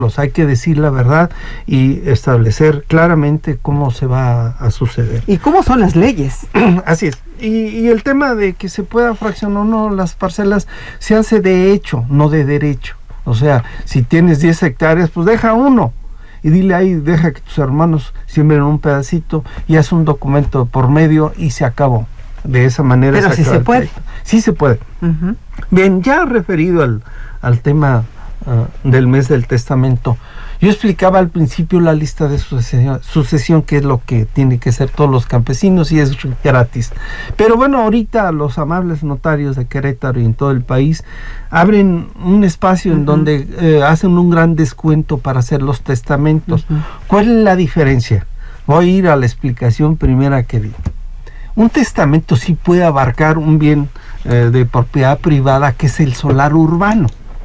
hay que decir la verdad y establecer claramente cómo se va a suceder. ¿Y cómo son las leyes? Así es. Y el tema de que se pueda fraccionar o no las parcelas se hace de hecho, no de derecho. O sea, si tienes 10 hectáreas, pues deja uno. Y dile ahí, deja que tus hermanos siembren un pedacito y haz un documento por medio y se acabó. De esa manera. Pero sí se puede. Sí se puede. Uh-huh. Bien, ya referido al tema del mes del testamento, yo explicaba al principio la lista de sucesión, que es lo que tiene que ser todos los campesinos y es gratis. Pero bueno, ahorita los amables notarios de Querétaro y en todo el país abren un espacio en donde hacen un gran descuento para hacer los testamentos. ¿Cuál es la diferencia? Voy a ir a la explicación primera que di. Un testamento sí puede abarcar un bien de propiedad privada, que es el solar urbano.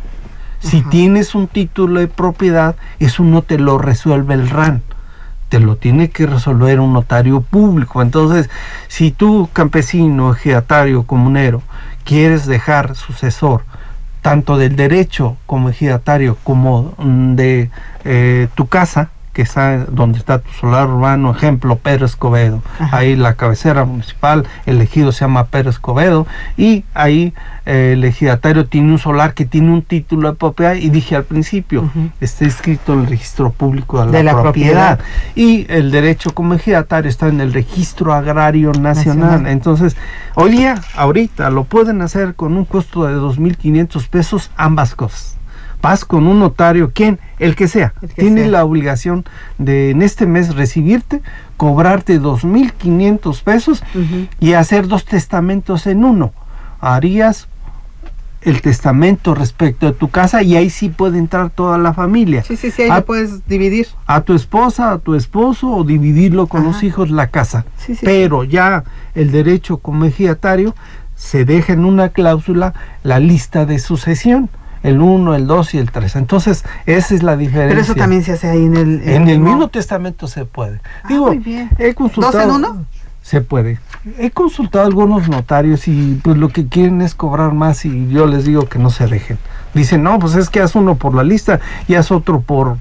Si tienes un título de propiedad, eso no te lo resuelve el RAN, te lo tiene que resolver un notario público. Entonces, si tú, campesino, ejidatario, comunero, quieres dejar sucesor tanto del derecho como ejidatario como de tu casa, que está donde está tu solar urbano, ejemplo, Pedro Escobedo. Ajá. Ahí la cabecera municipal, el ejido se llama Pedro Escobedo, y ahí el ejidatario tiene un solar que tiene un título de propiedad, y dije al principio, está inscrito en el registro público de la propiedad. Y el derecho como ejidatario está en el registro agrario nacional. Entonces, hoy día, ahorita, lo pueden hacer con un costo de 2,500 pesos, ambas cosas. Vas con un notario, ¿quién? El que sea. Tiene la obligación de en este mes recibirte, cobrarte 2,500 pesos y hacer 2 testamentos en uno. Harías el testamento respecto de tu casa y ahí sí puede entrar toda la familia. Sí, ahí lo puedes dividir. A tu esposa, a tu esposo, o dividirlo con los hijos la casa. Pero ya el derecho como ejidatario se deja en una cláusula la lista de sucesión. El 1, el 2 y el 3. Entonces, esa es la diferencia. Pero eso también se hace ahí en el... En el mismo testamento se puede. Digo, muy bien. He consultado... ¿2 en 1? Se puede. He consultado a algunos notarios y pues lo que quieren es cobrar más, y yo les digo que no se dejen. Dicen, no, pues es que haz uno por la lista y haz otro por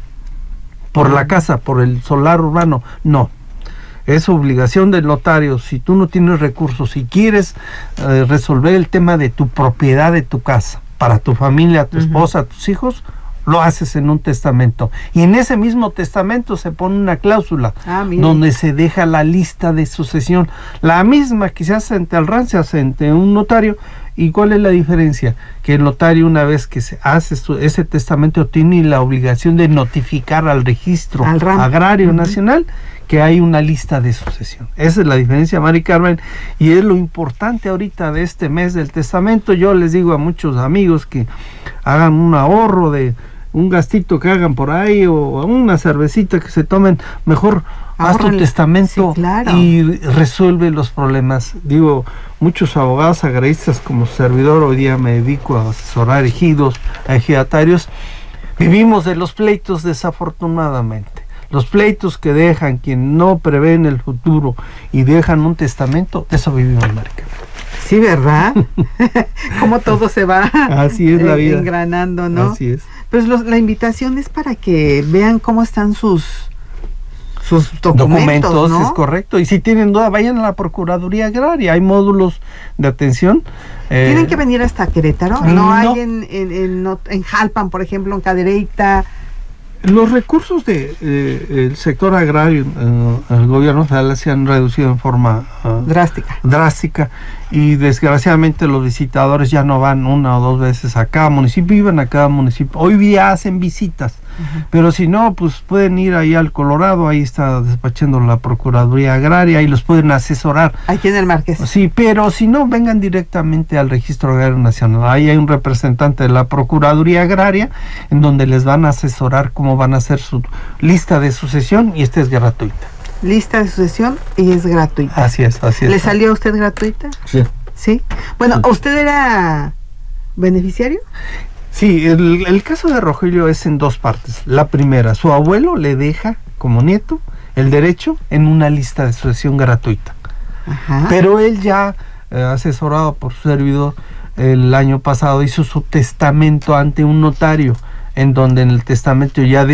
la casa, por el solar urbano. No. Es obligación del notario. Si tú no tienes recursos, si quieres resolver el tema de tu propiedad de tu casa, para tu familia, tu esposa, tus hijos, lo haces en un testamento. Y en ese mismo testamento se pone una cláusula donde se deja la lista de sucesión. La misma que se hace ante el RAN, se hace ante un notario. ¿Y cuál es la diferencia? Que el notario, una vez que se hace ese testamento, tiene la obligación de notificar al registro agrario nacional que hay una lista de sucesión. Esa es la diferencia, Mari Carmen, y es lo importante ahorita de este mes del testamento. Yo les digo a muchos amigos que hagan un ahorro de un gastito que hagan por ahí, o una cervecita que se tomen, mejor haz tu testamento y resuelve los problemas. Digo, muchos abogados agraristas como servidor, hoy día me dedico a asesorar ejidos, a ejidatarios, vivimos de los pleitos, desafortunadamente. Los pleitos que dejan quien no prevén el futuro y dejan un testamento, de eso vivimos, Marica. Sí, ¿verdad? Como todo se va así es la vida, engranando, ¿no? Así es. Pues la invitación es para que vean cómo están sus documentos, ¿no? Es correcto. Y si tienen duda, vayan a la Procuraduría Agraria, hay módulos de atención. ¿Tienen que venir hasta Querétaro? ¿No hay en Jalpan, por ejemplo, en Cadereyta? Los recursos del sector agrario, el gobierno federal se han reducido en forma drástica, y desgraciadamente los visitadores ya no van 1 o 2 veces a cada municipio, iban a cada municipio. Hoy día hacen visitas, pero si no, pues pueden ir ahí al Colorado, ahí está despachando la Procuraduría Agraria, y los pueden asesorar. Aquí en el Marqués. Sí, pero si no, vengan directamente al Registro Agrario Nacional. Ahí hay un representante de la Procuraduría Agraria, en donde les van a asesorar cómo van a hacer su lista de sucesión, y esta es gratuita. Lista de sucesión y es gratuita. Así es. ¿Le salió a usted gratuita? Sí. Bueno, ¿usted era beneficiario? Sí, el caso de Rogelio es en 2 partes. La primera, su abuelo le deja como nieto el derecho en una lista de sucesión gratuita. Pero él ya, asesorado por su servidor, el año pasado hizo su testamento ante un notario. en donde en el testamento ya